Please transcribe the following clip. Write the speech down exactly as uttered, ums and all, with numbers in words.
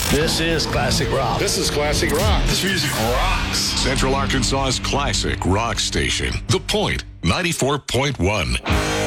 This is classic rock. This is classic rock. This music rocks. Central Arkansas's classic rock station. The Point, ninety-four point one.